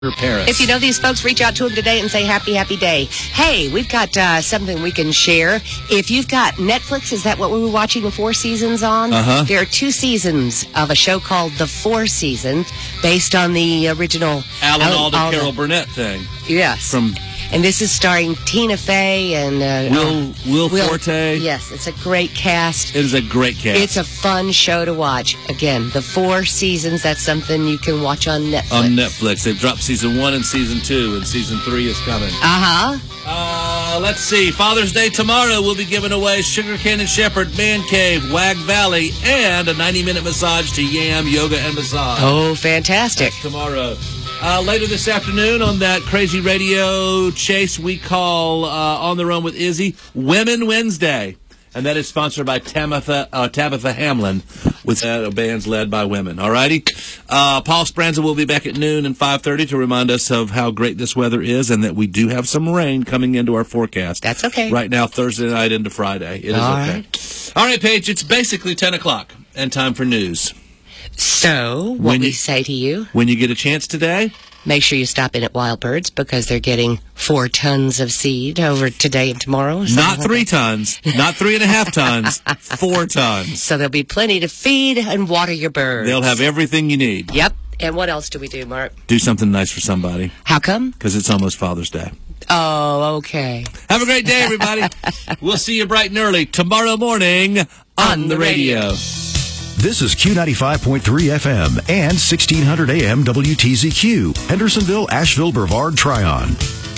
Paris. If you know these folks, reach out to them today and say happy, happy day. Hey, we've got something we can share. If you've got Netflix, is that what we were watching the 4 seasons on? Uh-huh. There are 2 seasons of a show called The 4 Seasons, based on the original Alan Alda, Carol Burnett thing. Yes. From And this is starring Tina Fey and Will Forte. Yes, it's a great cast. It is a great cast. It's a fun show to watch. Again, The 4 Seasons, that's something you can watch on Netflix. On Netflix. They've dropped season 1 and season 2, and season 3 is coming. Let's see. Father's Day tomorrow, we'll be giving away Sugar Cane and Shepherd, Man Cave, Wag Valley, and a 90-minute massage to Yam Yoga and Massage. Oh, fantastic. That's tomorrow. Later this afternoon on that crazy radio chase we call On the Run with Izzy, Women Wednesday. And that is sponsored by Tabitha Hamlin with bands led by women. All righty? Paul Spranza will be back at noon and 5:30 to remind us of how great this weather is and that we do have some rain coming into our forecast. That's okay. Right now, Thursday night into Friday. It is All okay. right. All right, Paige, it's basically 10 o'clock and time for news. So, what we say to you, when you get a chance today, make sure you stop in at Wild Birds because they're getting 4 tons of seed over today and tomorrow. Not 3 tons, not 3.5 tons, 4 tons. So there'll be plenty to feed and water your birds. They'll have everything you need. Yep. And what else do we do, Mark? Do something nice for somebody. How come? Because it's almost Father's Day. Oh, okay. Have a great day, everybody. We'll see you bright and early tomorrow morning on the radio. This is Q95.3 FM and 1600 AM WTZQ, Hendersonville, Asheville, Brevard, Tryon.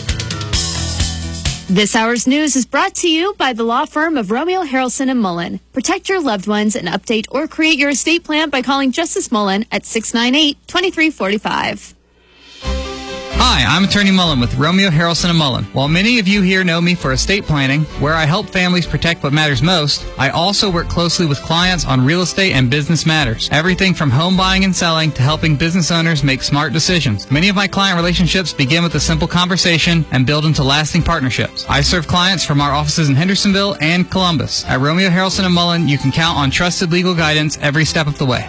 This hour's news is brought to you by the law firm of Romeo Harrelson and Mullen. Protect your loved ones and update or create your estate plan by calling Justice Mullen at 698-2345. Hi, I'm Attorney Mullen with Romeo Harrelson and Mullen. While many of you here know me for estate planning, where I help families protect what matters most, I also work closely with clients on real estate and business matters. Everything from home buying and selling to helping business owners make smart decisions. Many of my client relationships begin with a simple conversation and build into lasting partnerships. I serve clients from our offices in Hendersonville and Columbus. At Romeo Harrelson and Mullen, you can count on trusted legal guidance every step of the way.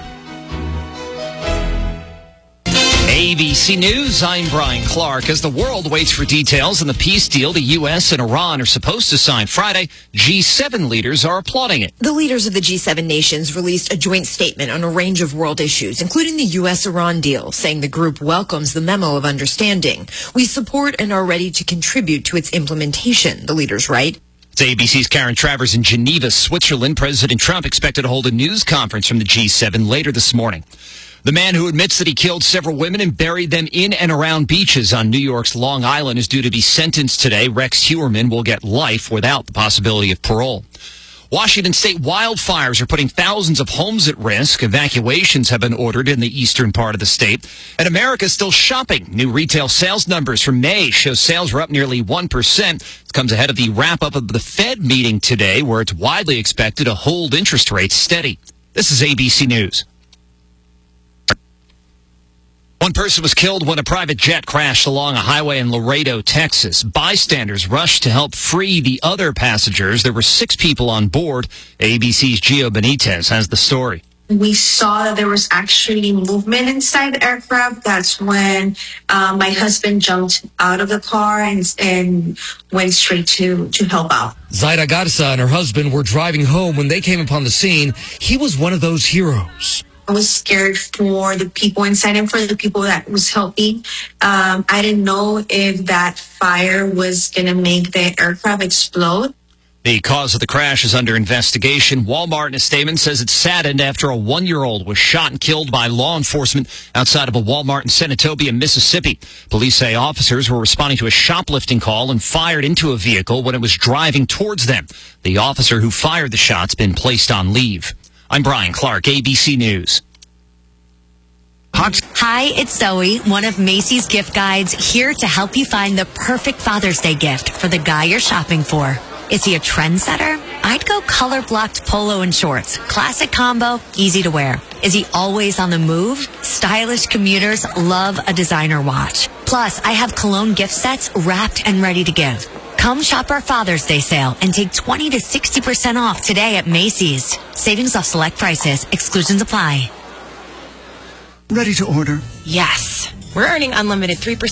ABC News, I'm Brian Clark. As the world waits for details on the peace deal the U.S. and Iran are supposed to sign Friday, G7 leaders are applauding it. The leaders of the G7 nations released a joint statement on a range of world issues, including the U.S.-Iran deal, saying the group welcomes the memo of understanding. We support and are ready to contribute to its implementation, the leaders write. It's ABC's Karen Travers in Geneva, Switzerland. President Trump expected to hold a news conference from the G7 later this morning. The man who admits that he killed several women and buried them in and around beaches on New York's Long Island is due to be sentenced today. Rex Heuermann will get life without the possibility of parole. Washington state wildfires are putting thousands of homes at risk. Evacuations have been ordered in the eastern part of the state. And America is still shopping. New retail sales numbers from May show sales were up nearly 1%. It comes ahead of the wrap-up of the Fed meeting today, where it's widely expected to hold interest rates steady. This is ABC News. One person was killed when a private jet crashed along a highway in Laredo, Texas. Bystanders rushed to help free the other passengers. There were 6 people on board. ABC's Gio Benitez has the story. We saw that there was actually movement inside the aircraft. That's when my husband jumped out of the car and went straight to help out. Zaida Garza and her husband were driving home when they came upon the scene. He was one of those heroes. I was scared for the people inside and for the people that was helping. I didn't know if that fire was going to make the aircraft explode. The cause of the crash is under investigation. Walmart in a statement says it's saddened after a 1-year-old was shot and killed by law enforcement outside of a Walmart in Senatobia, Mississippi. Police say officers were responding to a shoplifting call and fired into a vehicle when it was driving towards them. The officer who fired the shot's been placed on leave. I'm Brian Clark, ABC News. Hi, it's Zoe, one of Macy's gift guides, here to help you find the perfect Father's Day gift for the guy you're shopping for. Is he a trendsetter? I'd go color-blocked polo and shorts. Classic combo, easy to wear. Is he always on the move? Stylish commuters love a designer watch. Plus, I have cologne gift sets wrapped and ready to give. Come shop our Father's Day sale and take 20 to 60% off today at Macy's. Savings off select prices. Exclusions apply. Ready to order? Yes. We're earning unlimited 3%